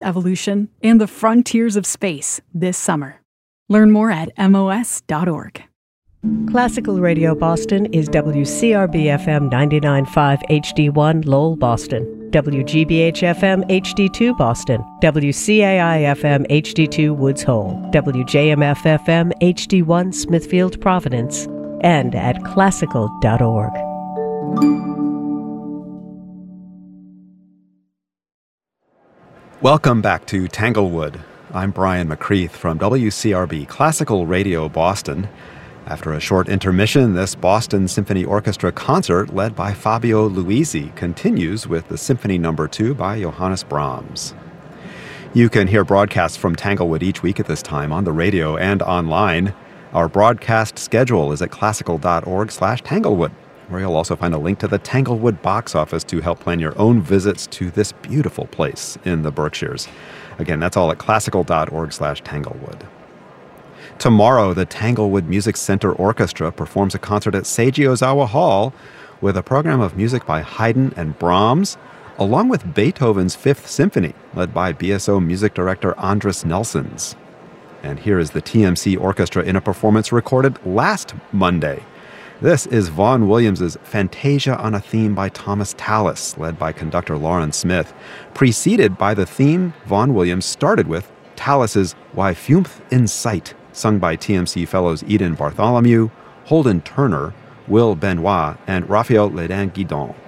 evolution and the frontiers of space this summer. Learn more at mos.org. Classical Radio Boston is WCRB-FM 99.5 HD1 Lowell, Boston, WGBH-FM HD2 Boston, WCAI-FM HD2 Woods Hole, WJMF-FM HD1 Smithfield, Providence, and at classical.org. Welcome back to Tanglewood. I'm Brian McCreath from WCRB Classical Radio Boston. After a short intermission, this Boston Symphony Orchestra concert led by Fabio Luisi continues with the Symphony No. 2 by Johannes Brahms. You can hear broadcasts from Tanglewood each week at this time on the radio and online. Our broadcast schedule is at classical.org/Tanglewood, where you'll also find a link to the Tanglewood box office to help plan your own visits to this beautiful place in the Berkshires. Again, that's all at classical.org/Tanglewood. Tomorrow, the Tanglewood Music Center Orchestra performs a concert at Seiji Ozawa Hall with a program of music by Haydn and Brahms, along with Beethoven's Fifth Symphony, led by BSO music director Andris Nelsons. And here is the TMC Orchestra in a performance recorded last Monday. This is Vaughan Williams' Fantasia on a Theme by Thomas Tallis, led by conductor Lauren Smith, preceded by the theme Vaughan Williams started with, Tallis's Why Fumth in Sight, sung by TMC fellows Eden Bartholomew, Holden Turner, Will Benoit, and Raphael Ledin-Guidon.